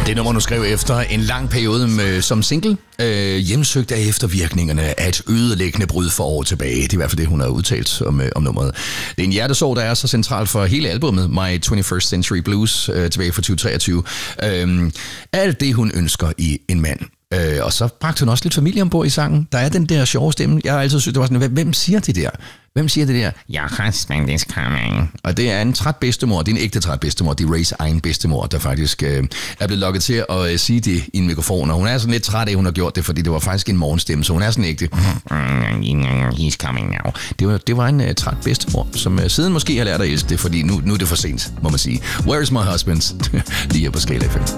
Det nummer, du skrev efter en lang periode som single, hjemsøgt af eftervirkningerne af et ødelæggende brud for år tilbage. Det er i hvert fald det, hun har udtalt om nummeret. Det er en hjertesorg, der er så centralt for hele albumet, My 21st Century Blues, tilbage fra 2023. Alt det, hun ønsker i en mand. Og så bragte hun også lidt familie ombord i sangen. Der er den der sjove stemme. Jeg har altid syntes, det var sådan, hvem siger det der? Hvem siger det der? Your husband is coming. Og det er en træt bedstemor. Det er en ægte træt bedstemor. Det er Rays egen bedstemor, der faktisk er blevet lokket til at sige det i en mikrofon. Og hun er sådan lidt træt af, at hun har gjort det, fordi det var faktisk en morgenstemme. Så hun er sådan ægte. He's coming now. Det var en træt bedstemor, som siden måske har lært at elske det, fordi nu er det for sent, må man sige. Where is my husband? Lige her på Skala FM.